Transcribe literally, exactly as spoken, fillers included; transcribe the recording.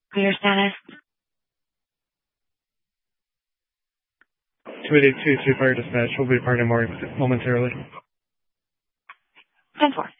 Clear status. two eight eight two, three fire dispatch. We'll be departing momentarily. ten four.